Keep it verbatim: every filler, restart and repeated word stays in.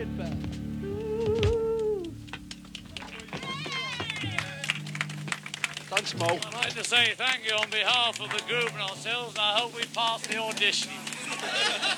Goodbye. Thanks, Mo. I'd like to say thank you on behalf of the group and ourselves, and I hope we pass the audition.